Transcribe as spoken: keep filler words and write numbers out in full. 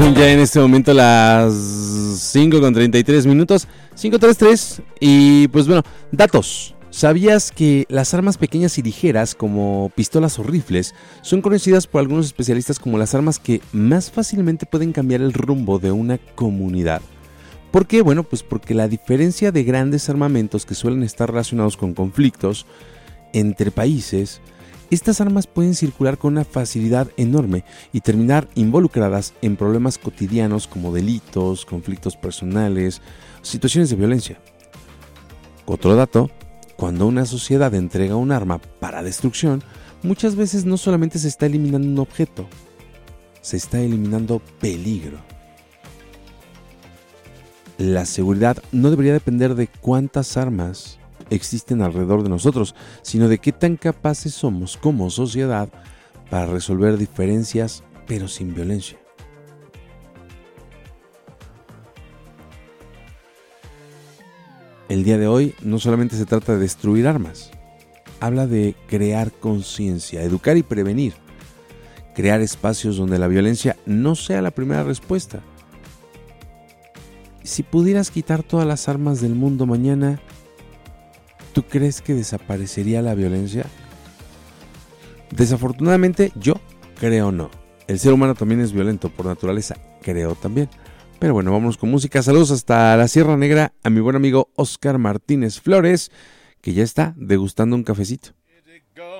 Son ya en este momento las cinco con treinta y tres minutos, cinco treinta y tres, y pues bueno, datos. ¿Sabías que las armas pequeñas y ligeras como pistolas o rifles son conocidas por algunos especialistas como las armas que más fácilmente pueden cambiar el rumbo de una comunidad? ¿Por qué? Bueno, pues porque la diferencia de grandes armamentos que suelen estar relacionados con conflictos entre países, estas armas pueden circular con una facilidad enorme y terminar involucradas en problemas cotidianos como delitos, conflictos personales, situaciones de violencia. Otro dato, cuando una sociedad entrega un arma para destrucción, muchas veces no solamente se está eliminando un objeto, se está eliminando peligro. La seguridad no debería depender de cuántas armas existen alrededor de nosotros, sino de qué tan capaces somos como sociedad para resolver diferencias, pero sin violencia. El día de hoy no solamente se trata de destruir armas, habla de crear conciencia, educar y prevenir, crear espacios donde la violencia no sea la primera respuesta. Si pudieras quitar todas las armas del mundo mañana, ¿tú crees que desaparecería la violencia? Desafortunadamente, yo creo no. El ser humano también es violento por naturaleza, creo también. Pero bueno, vámonos con música. Saludos hasta la Sierra Negra a mi buen amigo Oscar Martínez Flores, que ya está degustando un cafecito.